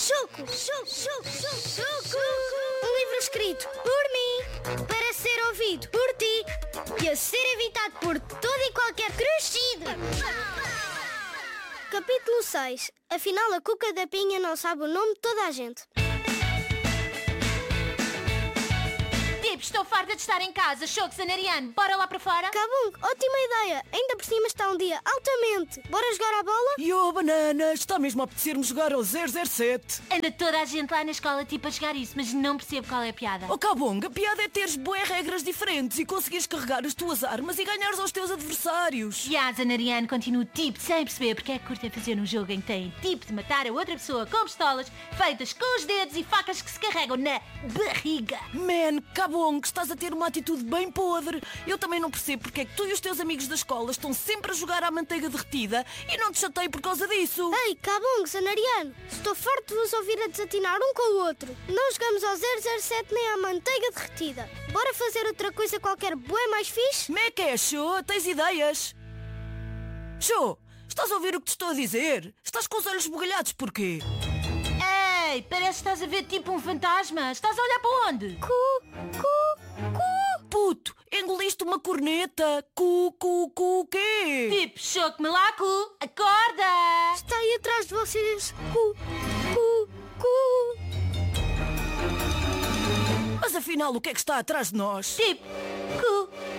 Choco! Um livro escrito por mim, para ser ouvido por ti e a ser evitado por todo e qualquer crescido. Capítulo 6. Afinal, a Cuca da Pinha não sabe o nome de toda a gente. Estou farta de estar em casa. Choco, Sanariano, bora lá para fora? Cabum, ótima ideia. Ainda por cima está um dia altamente. Bora jogar a bola? E banana, está mesmo a apetecer-me jogar ao 007. Anda toda a gente lá na escola tipo a jogar isso, mas não percebo qual é a piada. Oh Cabong, a piada é teres bué regras diferentes e conseguires carregar as tuas armas e ganhares aos teus adversários. E a Sanariano continua tipo sem perceber porque é que curtem fazer um jogo em que tem tipo de matar a outra pessoa com pistolas feitas com os dedos e facas que se carregam na barriga. Man, Cabong, que estás a ter uma atitude bem podre. Eu também não percebo porque é que tu e os teus amigos da escola estão sempre a jogar à manteiga derretida e não te chateio por causa disso. Ei, Cabum, Sanariano, estou farto de vos ouvir a desatinar um com o outro. Não jogamos ao 007 nem à manteiga derretida. Bora fazer outra coisa qualquer bué mais fixe? Como é que é, Show? Tens ideias? Show, estás a ouvir o que te estou a dizer? Estás com os olhos bugalhados porquê? Ei, parece que estás a ver tipo um fantasma. Estás a olhar para onde? Cu. Puto, engoliste uma corneta. O quê? Tipo, Choco Melaco, acorda! Está aí atrás de vocês. Cu. Mas afinal, o que é que está atrás de nós? Tipo,